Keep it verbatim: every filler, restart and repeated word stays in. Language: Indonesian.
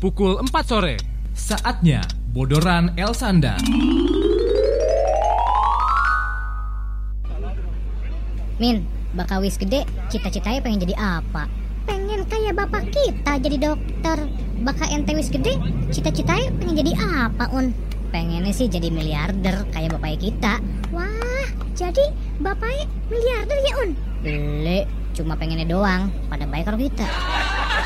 pukul empat sore. Saatnya Bodoran Elsanda. Min, bakal wis gede, cita-citanya pengen jadi apa? Pengen kayak bapak kita jadi dokter. Bakal ente wis gede, cita-citanya pengen jadi apa, Un? Pengennya sih jadi miliarder kayak bapaknya kita. Wah, jadi bapaknya miliarder ya, Un? Beli, cuma pengennya doang. Pada baik kalau kita.